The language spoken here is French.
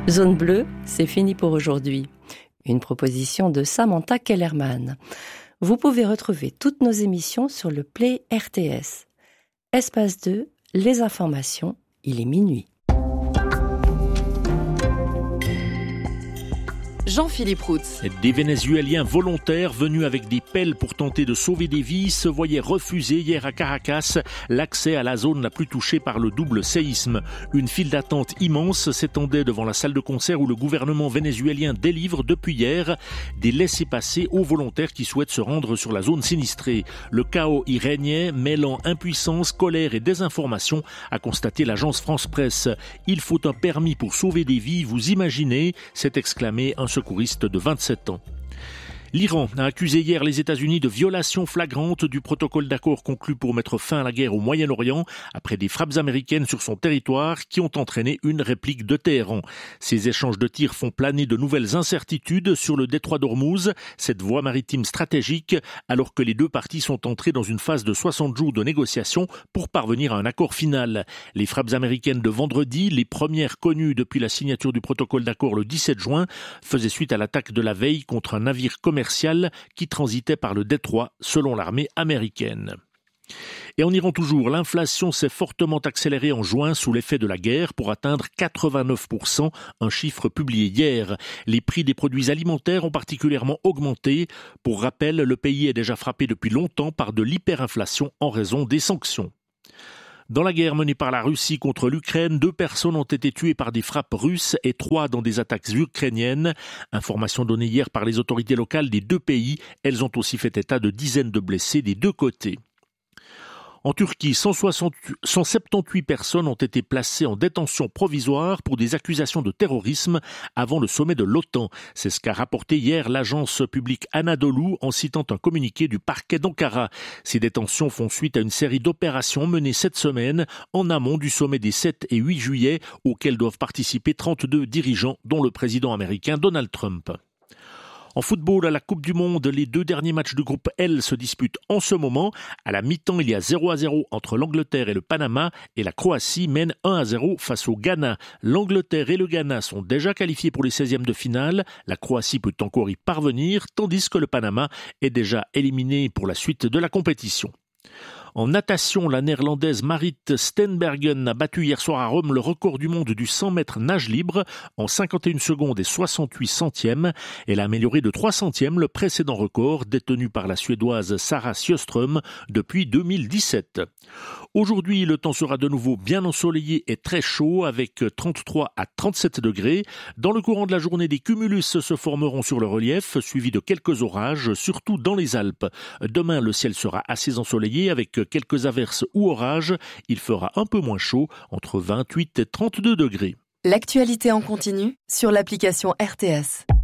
Zone bleue, c'est fini pour aujourd'hui. Une proposition de Samantha Kellerman. Vous pouvez retrouver toutes nos émissions sur le Play RTS. Espace 2, les informations, il est minuit. Jean-Philippe Routz. Des Vénézuéliens volontaires venus avec des pelles pour tenter de sauver des vies se voyaient refuser hier à Caracas l'accès à la zone la plus touchée par le double séisme. Une file d'attente immense s'étendait devant la salle de concert où le gouvernement vénézuélien délivre depuis hier des laissez-passer aux volontaires qui souhaitent se rendre sur la zone sinistrée. Le chaos y régnait, mêlant impuissance, colère et désinformation, a constaté l'agence France Presse. Il faut un permis pour sauver des vies, vous imaginez, s'est exclamé un secouriste de 27 ans. L'Iran a accusé hier les États-Unis de violation flagrante du protocole d'accord conclu pour mettre fin à la guerre au Moyen-Orient après des frappes américaines sur son territoire qui ont entraîné une réplique de Téhéran. Ces échanges de tirs font planer de nouvelles incertitudes sur le détroit d'Ormuz, cette voie maritime stratégique, alors que les deux parties sont entrées dans une phase de 60 jours de négociations pour parvenir à un accord final. Les frappes américaines de vendredi, les premières connues depuis la signature du protocole d'accord le 17 juin, faisaient suite à l'attaque de la veille contre un navire commercial qui transitait par le détroit selon l'armée américaine. Et en Iran toujours, l'inflation s'est fortement accélérée en juin sous l'effet de la guerre pour atteindre 89%, un chiffre publié hier. Les prix des produits alimentaires ont particulièrement augmenté. Pour rappel, le pays est déjà frappé depuis longtemps par de l'hyperinflation en raison des sanctions. Dans la guerre menée par la Russie contre l'Ukraine, 2 personnes ont été tuées par des frappes russes et 3 dans des attaques ukrainiennes. Information donnée hier par les autorités locales des 2 pays. Elles ont aussi fait état de dizaines de blessés des 2 côtés. En Turquie, 178 personnes ont été placées en détention provisoire pour des accusations de terrorisme avant le sommet de l'OTAN. C'est ce qu'a rapporté hier l'agence publique Anadolu en citant un communiqué du parquet d'Ankara. Ces détentions font suite à une série d'opérations menées cette semaine en amont du sommet des 7 et 8 juillet auxquelles doivent participer 32 dirigeants dont le président américain Donald Trump. En football, à la Coupe du Monde, les 2 derniers matchs du groupe L se disputent en ce moment. À la mi-temps, il y a 0-0 entre l'Angleterre et le Panama et la Croatie mène 1-0 face au Ghana. L'Angleterre et le Ghana sont déjà qualifiés pour les 16e de finale. La Croatie peut encore y parvenir, tandis que le Panama est déjà éliminé pour la suite de la compétition. En natation, la néerlandaise Marit Steenbergen a battu hier soir à Rome le record du monde du 100 mètres nage libre en 51 secondes et 68 centièmes. Elle a amélioré de 3 centièmes le précédent record détenu par la Suédoise Sara Sjöström depuis 2017. Aujourd'hui, le temps sera de nouveau bien ensoleillé et très chaud avec 33 à 37 degrés. Dans le courant de la journée, des cumulus se formeront sur le relief, suivis de quelques orages, surtout dans les Alpes. Demain, le ciel sera assez ensoleillé avec quelques averses ou orages. Il fera un peu moins chaud, entre 28 et 32 degrés. L'actualité en continu sur l'application RTS.